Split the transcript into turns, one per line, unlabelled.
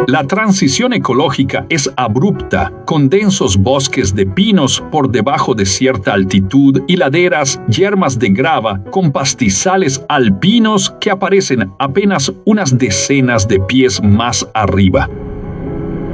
La transición ecológica es abrupta, con densos bosques de pinos por debajo de cierta altitud y laderas yermas de grava con pastizales alpinos que aparecen apenas unas decenas de pies más arriba.